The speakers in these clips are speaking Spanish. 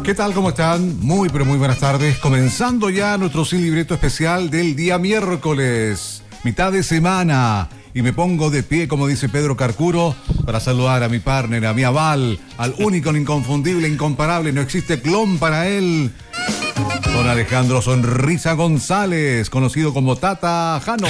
¿Qué tal? ¿Cómo están? Muy, pero muy buenas tardes. Comenzando ya nuestro sin libreto especial del día miércoles, mitad de semana. Y me pongo de pie, como dice Pedro Carcuro, para saludar a mi partner, a mi aval, al único, inconfundible, incomparable, no existe clon para él. Don Alejandro Sonrisa González, conocido como Tata Jano.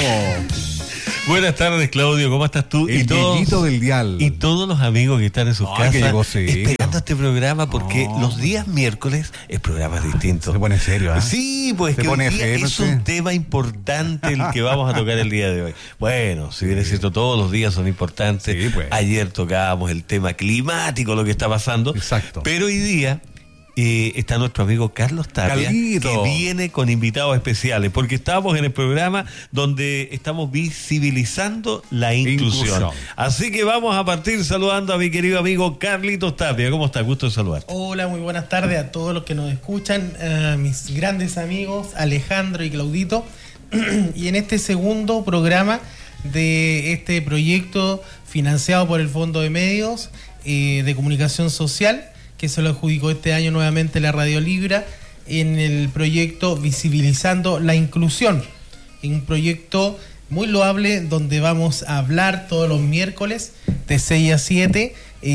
Buenas tardes, Claudio, ¿cómo estás tú? El viejito del dial. Y todos los amigos que están en sus casas esperando este programa, porque los días miércoles el programa es distinto. Se pone serio, ¿eh? Sí, pues que hoy día es un tema importante el que vamos a tocar el día de hoy. Bueno, si bien es cierto, todos los días son importantes. Sí, pues. Ayer tocábamos el tema climático, lo que está pasando. Exacto. Pero hoy día está nuestro amigo Carlos Tapia, que viene con invitados especiales, porque estamos en el programa donde estamos visibilizando la inclusión. Así que vamos a partir saludando a mi querido amigo Carlitos Tapia. ¿Cómo está? Gusto de saludar. Hola, muy buenas tardes a todos los que nos escuchan, a mis grandes amigos Alejandro y Claudito. Y en este segundo programa de este proyecto financiado por el Fondo de Medios de Comunicación Social, que se lo adjudicó este año nuevamente la Radio Libra, en el proyecto Visibilizando la Inclusión, un proyecto muy loable donde vamos a hablar todos los miércoles de 6 a 7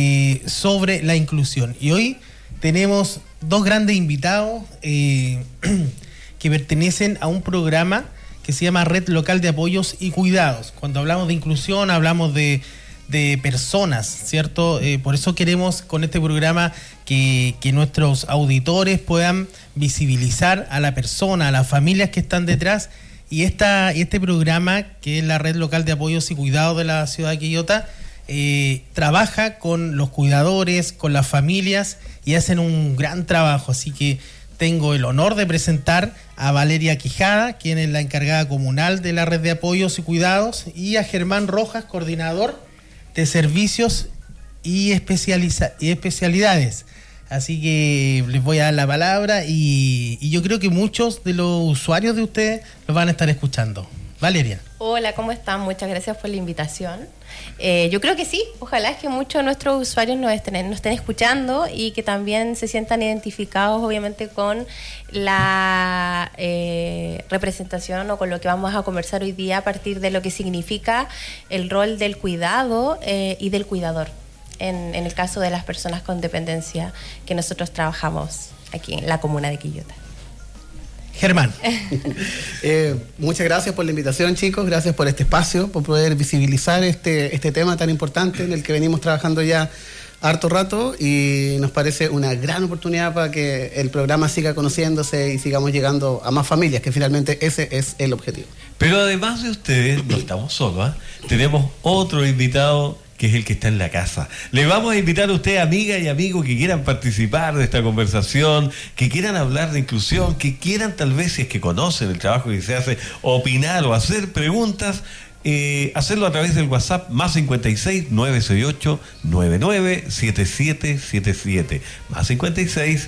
sobre la inclusión. Y hoy tenemos dos grandes invitados que pertenecen a un programa que se llama Red Local de Apoyos y Cuidados. Cuando hablamos de inclusión hablamos de personas, ¿cierto? Por eso queremos con este programa que nuestros auditores puedan visibilizar a la persona, a las familias que están detrás. Y este programa, que es la Red Local de Apoyos y Cuidados de la ciudad de Quillota, trabaja con los cuidadores, con las familias, y hacen un gran trabajo. Así que tengo el honor de presentar a Valeria Quijada, quien es la encargada comunal de la Red de Apoyos y Cuidados, y a Germán Rojas, coordinador de servicios y especialidades. Así que les voy a dar la palabra y yo creo que muchos de los usuarios de ustedes los van a estar escuchando. Valeria. Hola, ¿cómo están? Muchas gracias por la invitación. Yo creo que sí, ojalá es que muchos de nuestros usuarios nos estén escuchando y que también se sientan identificados, obviamente, con la representación o con lo que vamos a conversar hoy día a partir de lo que significa el rol del cuidado y del cuidador en el caso de las personas con dependencia que nosotros trabajamos aquí en la comuna de Quillota. Germán. Muchas gracias por la invitación, chicos. Gracias por este espacio, por poder visibilizar este tema tan importante en el que venimos trabajando ya harto rato, y nos parece una gran oportunidad para que el programa siga conociéndose y sigamos llegando a más familias, que finalmente ese es el objetivo. Pero además de ustedes, no estamos solos, tenemos otro invitado que es el que está en la casa. Le vamos a invitar a usted, amiga y amigo, que quieran participar de esta conversación, que quieran hablar de inclusión, que quieran, tal vez, si es que conocen el trabajo que se hace, opinar o hacer preguntas, hacerlo a través del WhatsApp más 56 968 99 7777, más 56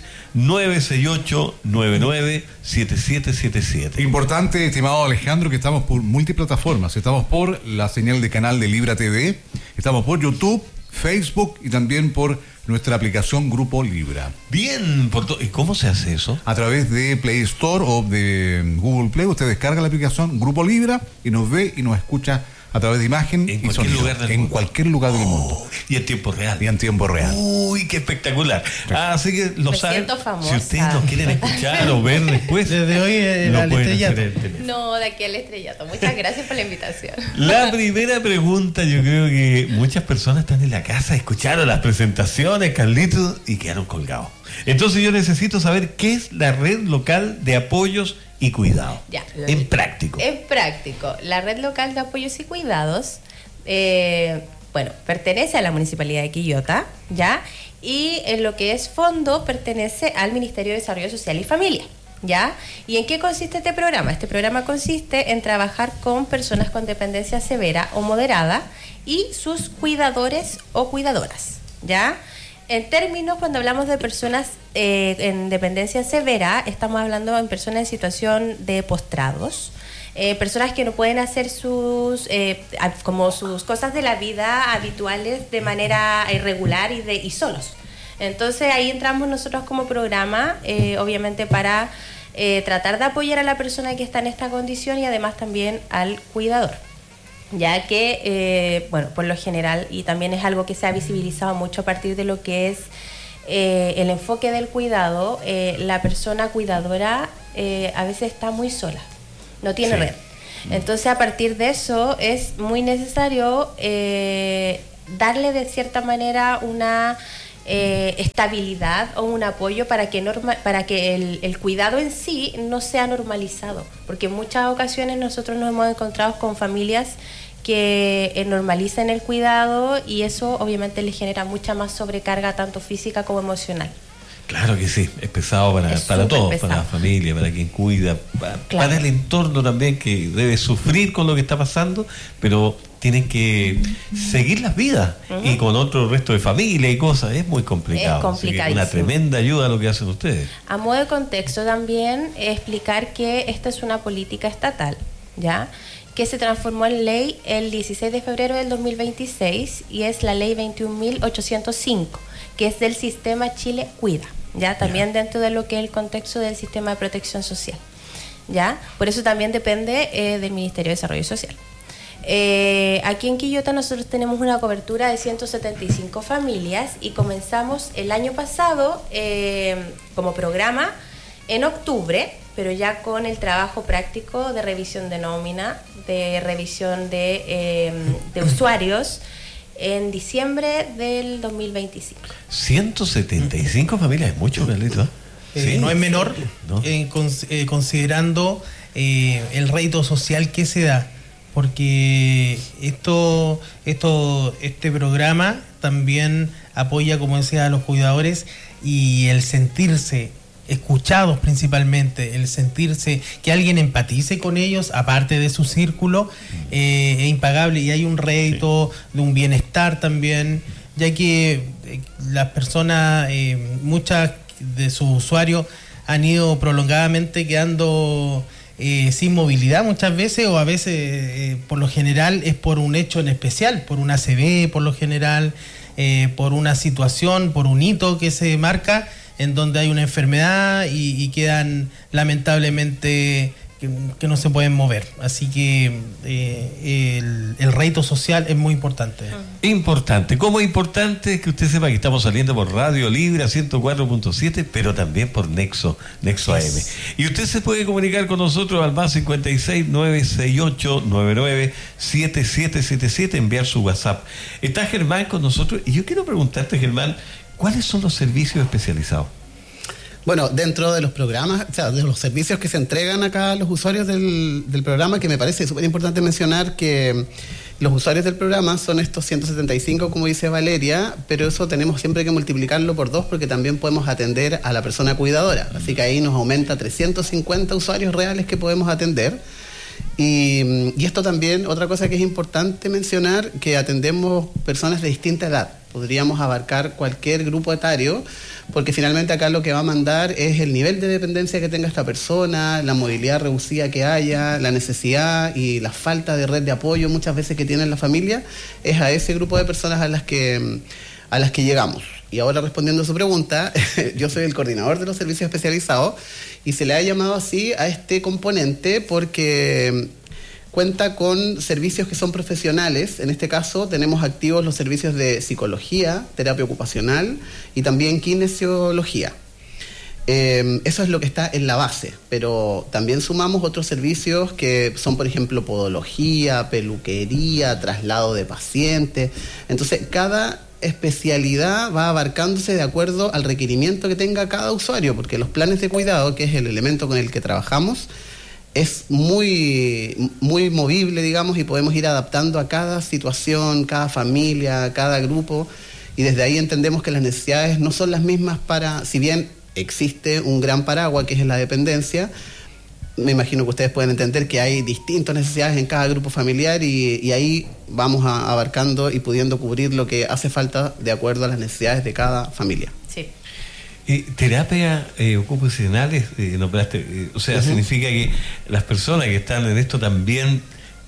968 99 7777. Importante, estimado Alejandro, que estamos por multiplataformas. Estamos por la señal de canal de Libra TV, estamos por YouTube, Facebook y también por nuestra aplicación Grupo Libra. Bien, ¿y cómo se hace eso? A través de Play Store o de Google Play, usted descarga la aplicación Grupo Libra y nos ve y nos escucha a través de imagen en cualquier lugar del mundo. Cualquier lugar del mundo. Y en tiempo real. Y en tiempo real. Uy, qué espectacular. Así que lo saben. Siento famosa. Si ustedes nos quieren escuchar o ver después. Desde hoy al estrellato. No, de aquí al estrellato. Muchas gracias por la invitación. La primera pregunta, yo creo que muchas personas están en la casa, escucharon las presentaciones, Carlitos, y quedaron colgados. Entonces yo necesito saber qué es la Red Local de Apoyos y Cuidados. Ya, en práctico. En práctico, la Red Local de Apoyos y Cuidados, pertenece a la Municipalidad de Quillota, ¿ya? Y en lo que es fondo pertenece al Ministerio de Desarrollo Social y Familia, ¿ya? ¿Y en qué consiste este programa? Este programa consiste en trabajar con personas con dependencia severa o moderada y sus cuidadores o cuidadoras, ¿ya? En términos, cuando hablamos de personas en dependencia severa, estamos hablando en personas en situación de postrados, personas que no pueden hacer sus cosas de la vida habituales de manera irregular y solos. Entonces ahí entramos nosotros como programa, obviamente para tratar de apoyar a la persona que está en esta condición y además también al cuidador, ya que, bueno, por lo general, y también es algo que se ha visibilizado mucho a partir de lo que es el enfoque del cuidado, la persona cuidadora a veces está muy sola, no tiene red. Entonces a partir de eso es muy necesario darle de cierta manera una estabilidad o un apoyo para que el cuidado en sí no sea normalizado, porque en muchas ocasiones nosotros nos hemos encontrado con familias que normalizan el cuidado y eso obviamente les genera mucha más sobrecarga tanto física como emocional. Claro que sí, es pesado para todos, pesado. Para la familia, para quien cuida, para el entorno también que debe sufrir con lo que está pasando, pero tienen que seguir las vidas y con otro resto de familia y cosas, es muy complicado. Es complicadísimo. Una tremenda ayuda a lo que hacen ustedes. A modo de contexto también explicar que esta es una política estatal, ¿ya?, que se transformó en ley el 16 de febrero del 2026 y es la ley 21.805, que es del sistema Chile Cuida, ya también dentro de lo que es el contexto del sistema de protección social, ya por eso también depende del Ministerio de Desarrollo Social. Aquí en Quillota nosotros tenemos una cobertura de 175 familias y comenzamos el año pasado como programa en octubre, pero ya con el trabajo práctico de revisión de nómina, de revisión de usuarios en diciembre del 2025. 175 familias, es mucho, Carlito. Sí, no es menor, no. Considerando el rédito social que se da, porque este programa también apoya, como decía, a los cuidadores y el sentirse escuchados principalmente, el sentirse que alguien empatice con ellos, aparte de su círculo, es impagable y hay un rédito de un bienestar también, ya que las personas, muchas de sus usuarios han ido prolongadamente quedando sin movilidad muchas veces, o a veces por lo general es por un hecho en especial, por una ACV por lo general, por una situación, por un hito que se marca en donde hay una enfermedad y quedan lamentablemente que no se pueden mover. Así que el rédito social es muy importante. Importante. Como importante es que usted sepa que estamos saliendo por Radio Libre a 104.7, pero también por Nexo AM. Y usted se puede comunicar con nosotros al más 56 968 99 7777, enviar su WhatsApp. Está Germán con nosotros y yo quiero preguntarte, Germán, ¿cuáles son los servicios especializados? Bueno, dentro de los programas, o sea, de los servicios que se entregan acá a los usuarios del programa, que me parece súper importante mencionar que los usuarios del programa son estos 175, como dice Valeria, pero eso tenemos siempre que multiplicarlo por 2 porque también podemos atender a la persona cuidadora. Así que ahí nos aumenta 350 usuarios reales que podemos atender. Y esto también, otra cosa que es importante mencionar, que atendemos personas de distinta edad. Podríamos abarcar cualquier grupo etario, porque finalmente acá lo que va a mandar es el nivel de dependencia que tenga esta persona, la movilidad reducida que haya, la necesidad y la falta de red de apoyo muchas veces que tiene la familia, es a ese grupo de personas a las que llegamos. Y ahora respondiendo a su pregunta, yo soy el coordinador de los servicios especializados y se le ha llamado así a este componente porque cuenta con servicios que son profesionales. En este caso tenemos activos los servicios de psicología, terapia ocupacional y también kinesiología. Eso es lo que está en la base, pero también sumamos otros servicios que son, por ejemplo, podología, peluquería, traslado de pacientes. Entonces, cada especialidad va abarcándose de acuerdo al requerimiento que tenga cada usuario, porque los planes de cuidado, que es el elemento con el que trabajamos, es muy, muy movible, digamos, y podemos ir adaptando a cada situación, cada familia, cada grupo, y desde ahí entendemos que las necesidades no son las mismas para, si bien existe un gran paraguas que es la dependencia, me imagino que ustedes pueden entender que hay distintas necesidades en cada grupo familiar y ahí vamos abarcando y pudiendo cubrir lo que hace falta de acuerdo a las necesidades de cada familia. Sí. Terapias ocupacionales, nombraste, o sea, significa que las personas que están en esto también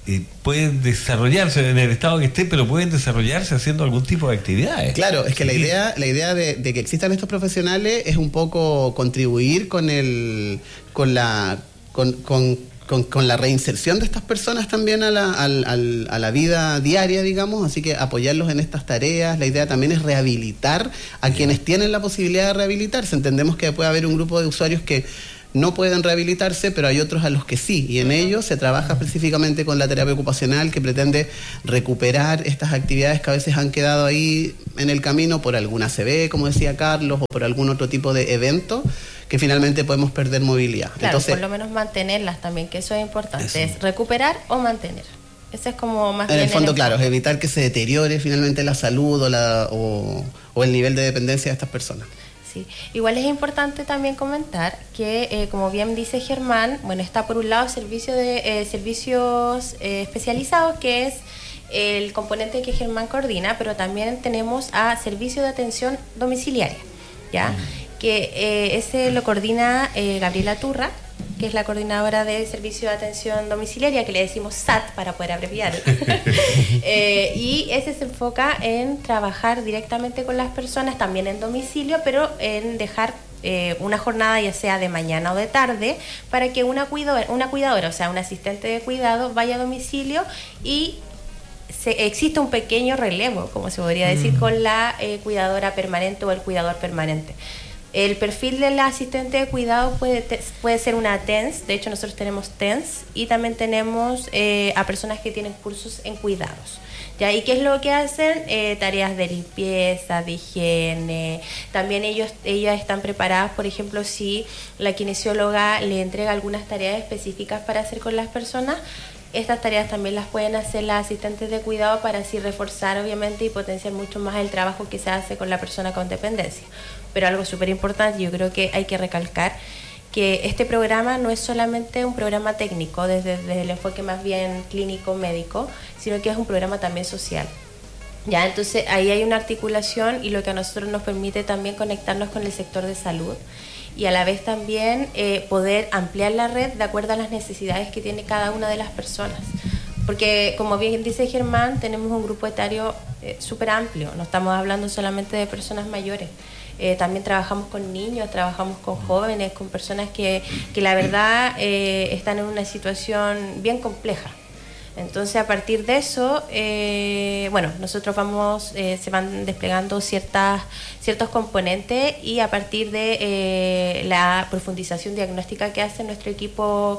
pueden desarrollarse en el estado que esté, pero pueden desarrollarse haciendo algún tipo de actividades. Claro, es que la idea de que existan estos profesionales es un poco contribuir con la reinserción de estas personas también a la vida diaria, digamos, así que apoyarlos en estas tareas. La idea también es rehabilitar a quienes tienen la posibilidad de rehabilitarse. Entendemos que puede haber un grupo de usuarios que no pueden rehabilitarse, pero hay otros a los que sí, y en ellos se trabaja específicamente con la terapia ocupacional, que pretende recuperar estas actividades que a veces han quedado ahí en el camino por alguna ACV, como decía Carlos, o por algún otro tipo de evento, que finalmente podemos perder movilidad. Claro, entonces, por lo menos mantenerlas también, que eso es importante, eso es recuperar o mantener. Ese es como más bien en el fondo, claro, es evitar que se deteriore finalmente la salud o el nivel de dependencia de estas personas. Sí. Igual es importante también comentar que, como bien dice Germán, bueno, está por un lado servicios especializados, que es el componente que Germán coordina, pero también tenemos a servicio de atención domiciliaria, ¿ya? Que ese lo coordina Gabriela Turra, que es la coordinadora de servicio de atención domiciliaria, que le decimos SAT para poder abreviar. Y ese se enfoca en trabajar directamente con las personas, también en domicilio, pero en dejar una jornada ya sea de mañana o de tarde, para que una cuidadora, o sea, un asistente de cuidado, vaya a domicilio y existe un pequeño relevo, como se podría decir, con la cuidadora permanente o el cuidador permanente. El perfil del asistente de cuidado puede ser una TENS, de hecho nosotros tenemos TENS, y también tenemos a personas que tienen cursos en cuidados, ¿ya? ¿Y qué es lo que hacen? Tareas de limpieza, de higiene. También ellas están preparadas, por ejemplo, si la kinesióloga le entrega algunas tareas específicas para hacer con las personas, estas tareas también las pueden hacer las asistentes de cuidado para así reforzar, obviamente, y potenciar mucho más el trabajo que se hace con la persona con dependencia. Pero algo súper importante, yo creo que hay que recalcar que este programa no es solamente un programa técnico desde el enfoque más bien clínico médico, sino que es un programa también social. Ya, entonces ahí hay una articulación, y lo que a nosotros nos permite también conectarnos con el sector de salud y a la vez también poder ampliar la red de acuerdo a las necesidades que tiene cada una de las personas. Porque, como bien dice Germán, tenemos un grupo etario súper amplio, no estamos hablando solamente de personas mayores. También trabajamos con niños, trabajamos con jóvenes, con personas que la verdad están en una situación bien compleja. Entonces, a partir de eso, nosotros se van desplegando ciertos componentes, y a partir de la profundización diagnóstica que hace nuestro equipo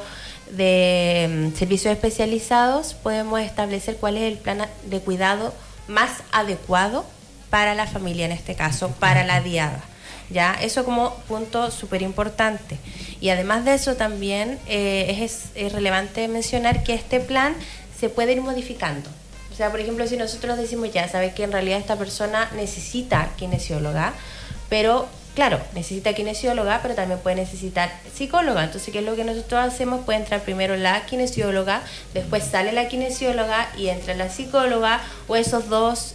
de servicios especializados, podemos establecer cuál es el plan de cuidado más adecuado para la familia, en este caso, para la diada. ¿Ya? Eso como punto súper importante. Y además de eso también es relevante mencionar que este plan se puede ir modificando. O sea, por ejemplo, si nosotros decimos, ya sabes que en realidad esta persona necesita kinesióloga, pero claro, necesita kinesióloga, pero también puede necesitar psicóloga. Entonces, ¿qué es lo que nosotros hacemos? Puede entrar primero la kinesióloga, después sale la kinesióloga y entra la psicóloga, o esas dos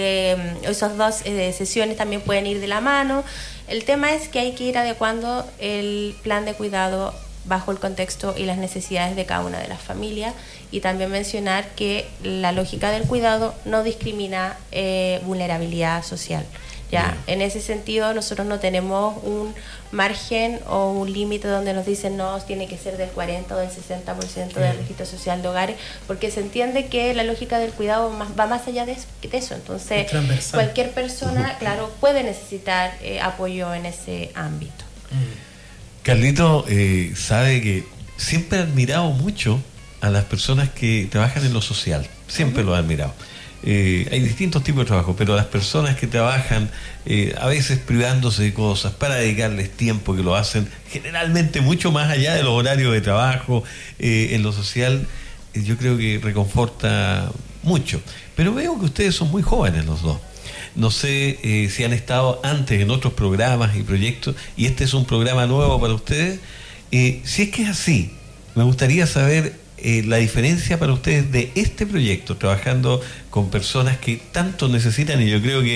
sesiones también pueden ir de la mano. El tema es que hay que ir adecuando el plan de cuidado bajo el contexto y las necesidades de cada una de las familias, y también mencionar que la lógica del cuidado no discrimina vulnerabilidad social. Ya, en ese sentido nosotros no tenemos un margen o un límite donde nos dicen no, tiene que ser del 40 o del 60% del registro social de hogares, porque se entiende que la lógica del cuidado va más allá de eso. Entonces, cualquier persona, claro, puede necesitar apoyo en ese ámbito. Carlito sabe que siempre he admirado mucho a las personas que trabajan en lo social, siempre lo he admirado. Hay distintos tipos de trabajo, pero las personas que trabajan a veces privándose de cosas para dedicarles tiempo, que lo hacen generalmente mucho más allá de los horarios de trabajo, en lo social, yo creo que reconforta mucho. Pero veo que ustedes son muy jóvenes los dos. No sé si han estado antes en otros programas y proyectos, y este es un programa nuevo para ustedes. Si es que es así, me gustaría saber la diferencia para ustedes de este proyecto, trabajando con personas que tanto necesitan, y yo creo que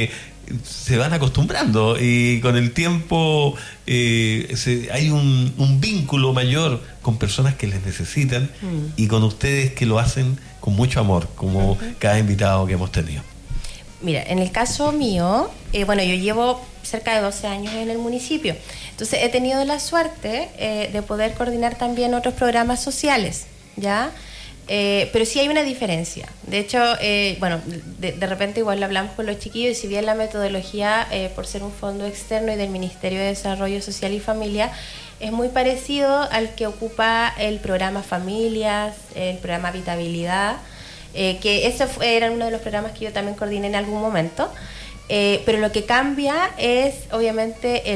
se van acostumbrando y con el tiempo hay un vínculo mayor con personas que les necesitan y con ustedes que lo hacen con mucho amor, como cada invitado que hemos tenido. Mira, en el caso mío, bueno, yo llevo cerca de 12 años en el municipio, entonces he tenido la suerte de poder coordinar también otros programas sociales, ¿ya? Pero sí hay una diferencia. De hecho, bueno, de repente igual hablamos con los chiquillos y si bien la metodología, por ser un fondo externo y del Ministerio de Desarrollo Social y Familia, es muy parecido al que ocupa el programa Familias, el programa Habitabilidad, que ese era uno de los programas que yo también coordiné en algún momento. Pero lo que cambia es obviamente